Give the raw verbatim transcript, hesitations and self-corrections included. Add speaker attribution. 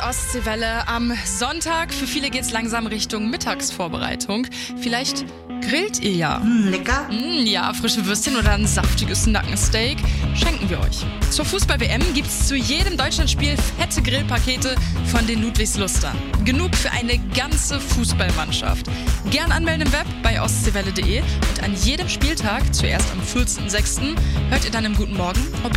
Speaker 1: Ostseewelle am Sonntag. Für viele geht's langsam Richtung Mittagsvorbereitung. Vielleicht grillt ihr ja.
Speaker 2: Mm, lecker.
Speaker 1: Mm, ja, frische Würstchen oder ein saftiges Nackensteak schenken wir euch. Zur Fußball-W M gibt's zu jedem Deutschlandspiel fette Grillpakete von den Ludwigslustern. Genug für eine ganze Fußballmannschaft. Gern anmelden im Web bei ostseewelle punkt de und an jedem Spieltag, zuerst am vierzehnten sechsten hört ihr dann im Guten Morgen, ob